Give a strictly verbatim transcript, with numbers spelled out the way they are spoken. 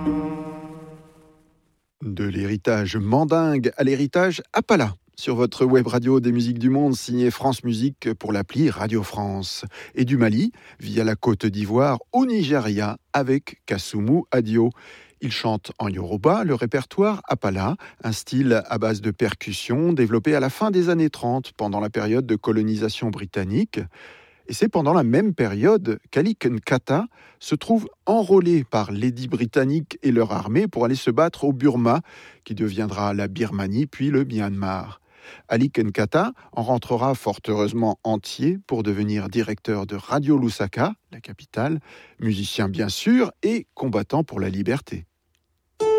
De l'héritage mandingue à l'héritage Apala. Sur votre web radio des musiques du monde, signé France Musique pour l'appli Radio France. Et du Mali, via la Côte d'Ivoire, au Nigeria, avec Kassumu Adio. Il chante en Yoruba le répertoire Apala, un style à base de percussion développé à la fin des années trente, pendant la période de colonisation britannique. Et c'est pendant la même période qu'Ali Nkata se trouve enrôlé par l'édit britannique et leur armée pour aller se battre au Burma, qui deviendra la Birmanie puis le Myanmar. Ali Nkata en rentrera fort heureusement entier pour devenir directeur de Radio Lusaka, la capitale, musicien bien sûr et combattant pour la liberté.